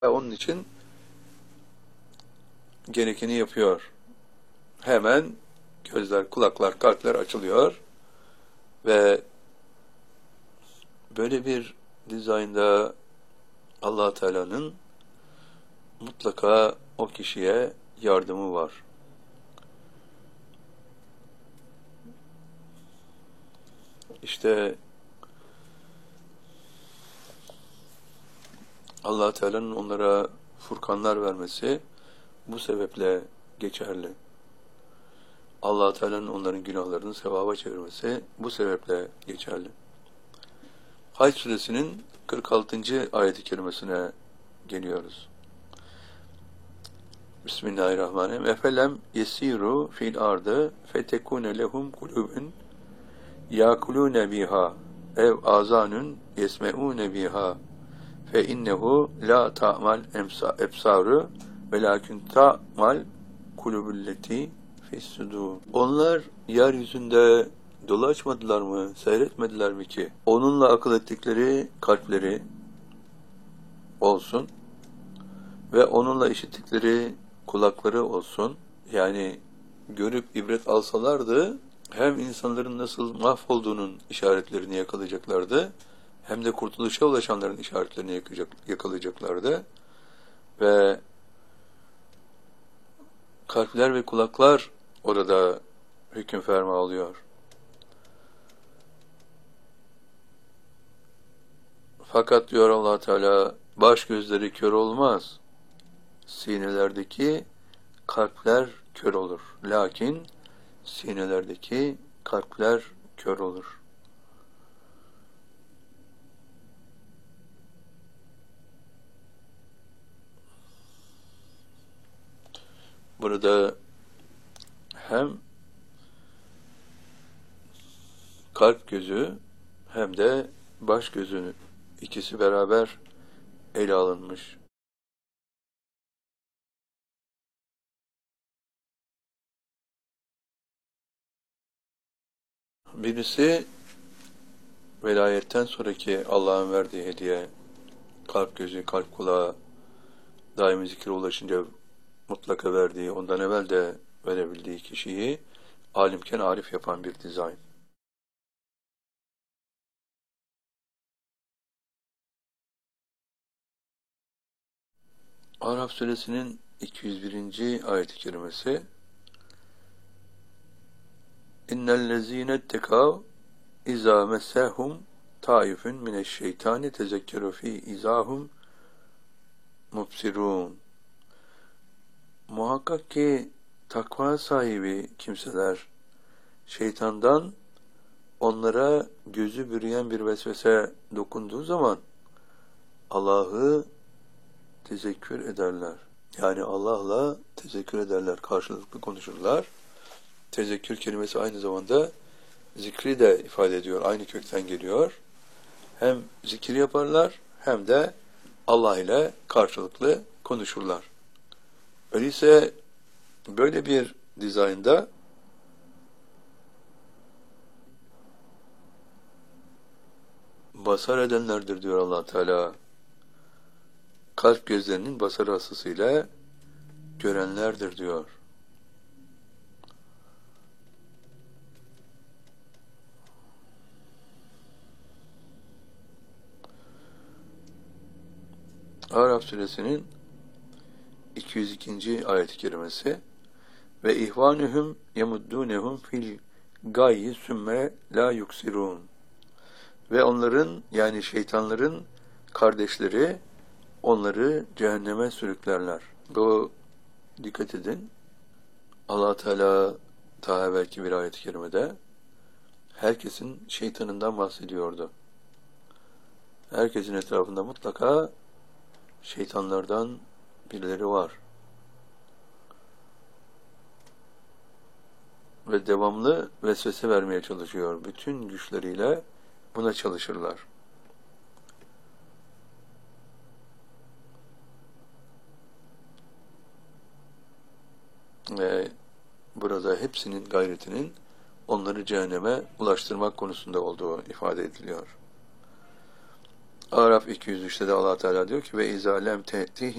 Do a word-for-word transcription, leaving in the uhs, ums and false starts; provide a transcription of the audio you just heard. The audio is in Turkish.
Ve onun için gerekeni yapıyor. Hemen gözler, kulaklar, kalpler açılıyor ve böyle bir dizaynda Allah Teala'nın mutlaka o kişiye yardımı var. İşte Allah Teala'nın onlara furkanlar vermesi bu sebeple geçerli. Allah Teala'nın onların günahlarını sevaba çevirmesi bu sebeple geçerli. Hac suresinin kırk altıncı ayet-i kerimesine geliyoruz. Bismillahirrahmanirrahim. Efelem yesiru fil ardı fetekune lehum kulubun yakulune biha ev azanun yesmeune biha fe innehu la ta'mal ebsaru velakin ta'mal kulubulleti fissudur. Onlar yeryüzünde dolaşmadılar mı, seyretmediler mi ki? Onunla akıl ettikleri kalpleri olsun ve onunla işittikleri kulakları olsun. Yani görüp ibret alsalardı hem insanların nasıl mahvolduğunun işaretlerini yakalayacaklardı hem de kurtuluşa ulaşanların işaretlerini yakalayacaklardı ve kalpler ve kulaklar orada hüküm ferma alıyor. Fakat diyor Allah Teala, baş gözleri kör olmaz. Sinelerdeki kalpler kör olur. Lakin sinelerdeki kalpler kör olur. Burada hem kalp gözü hem de baş gözü ikisi beraber ele alınmış. Birisi velayetten sonraki Allah'ın verdiği hediye, kalp gözü, kalp kulağı, daimi zikre ulaşınca mutlaka verdiği, ondan evvel de verebildiği kişiyi alimken arif yapan bir dizayn. Araf suresinin iki yüz birinci ayet-i kerimesi İnnellezîne ettekav izâ mesehum taifun mineşşeytani tezekkeru fî izâhum mubsirûn. Muhakkak ki takva sahibi kimseler şeytandan onlara gözü bürüyen bir vesvese dokunduğu zaman Allah'ı tezekkür ederler. Yani Allah'la tezekkür ederler, karşılıklı konuşurlar. Tezekkür kelimesi aynı zamanda zikri de ifade ediyor, aynı kökten geliyor. Hem zikir yaparlar hem de Allah ile karşılıklı konuşurlar. Öyleyse böyle bir dizaynda basar edenlerdir diyor Allah Teala. Kalp gözlerinin basar hastasıyla görenlerdir diyor. Araf suresinin iki yüz ikinci ayet-i kerimesi ve ihvanuhum yemuddunehum fil gayyi sümme la yuksirun. Ve onların, yani şeytanların kardeşleri onları cehenneme sürüklerler. Bu, dikkat edin, Allah Teala daha belki bir ayet-i kerimede herkesin şeytanından bahsediyordu. Herkesin etrafında mutlaka şeytanlardan birileri var. Ve devamlı vesvese vermeye çalışıyor. Bütün güçleriyle buna çalışırlar. Ve burada hepsinin gayretinin onları cehenneme ulaştırmak konusunda olduğu ifade ediliyor. Araf iki yüz üçte de Allah Teala diyor ki ve izâ lem te'tihim